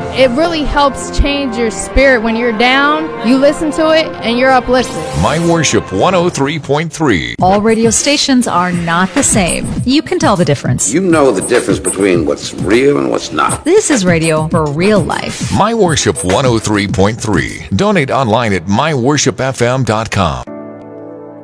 it really helps change your spirit. When you're down, you listen to it and you're uplifted. My Worship 103.3. All radio stations are not the same. You can tell the difference. You know the difference between what's real and what's not. This is radio for real life. My Worship 103.3. Donate online at myworshipfm.com.